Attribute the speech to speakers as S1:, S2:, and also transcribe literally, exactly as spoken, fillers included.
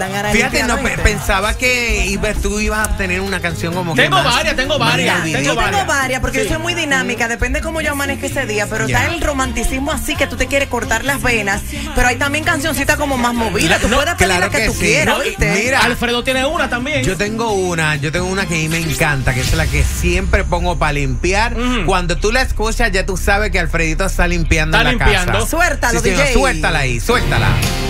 S1: dan ganas.
S2: Fíjate, no pe pensaba que iba, tú ibas a tener una canción como que
S3: Tengo
S2: más,
S3: varias, tengo varias.
S1: Mira,
S3: tengo
S1: yo
S3: varias.
S1: tengo varias porque
S3: Sí.
S1: yo soy muy dinámica, depende cómo yo amanezca ese día, pero
S2: Ya.
S1: está el romanticismo así que tú te quieres cortar las venas, pero hay también cancioncitas como más movidas, tú
S3: No,
S1: puedes pedir
S2: claro
S1: la que,
S2: que
S1: tú
S2: sí.
S1: quieras,
S2: No,
S1: ¿viste?
S2: mira.
S3: Alfredo tiene una también.
S2: Yo tengo una, yo tengo una que a mí me encanta, que es la que siempre pongo para limpiar.
S3: Ujú.
S2: Cuando tú la escuchas, ya tú sabes que Alfredito está limpiando
S3: Está
S2: en la
S3: limpiando.
S2: casa.
S1: Suéltalo,
S2: Sí, señor,
S1: D J.
S2: suéltala ahí, suéltala.